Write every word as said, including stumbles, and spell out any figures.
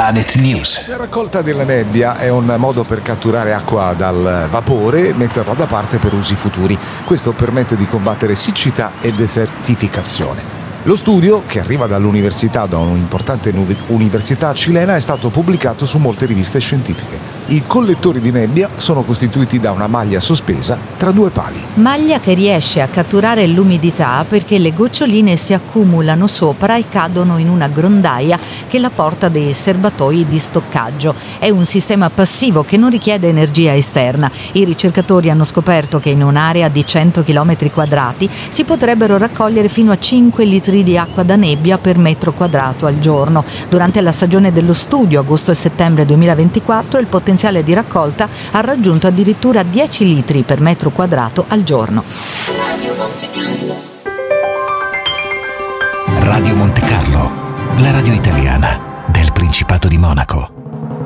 Planet News. La raccolta della nebbia è un modo per catturare acqua dal vapore e metterla da parte per usi futuri. Questo permette di combattere siccità e desertificazione. Lo studio, che arriva dall'università, da un'importante università cilena, è stato pubblicato su molte riviste scientifiche. I collettori di nebbia sono costituiti da una maglia sospesa tra due pali. Maglia che riesce a catturare l'umidità perché le goccioline si accumulano sopra e cadono in una grondaia che la porta dei serbatoi di stoccaggio. È un sistema passivo che non richiede energia esterna. I ricercatori hanno scoperto che in un'area di cento chilometri quadrati si potrebbero raccogliere fino a cinque litri di acqua da nebbia per metro quadrato al giorno. Durante la stagione dello studio, agosto e settembre duemilaventiquattro, il potenziale di raccolta ha raggiunto addirittura dieci litri per metro quadrato al giorno. Radio Monte Carlo, la radio italiana del Principato di Monaco.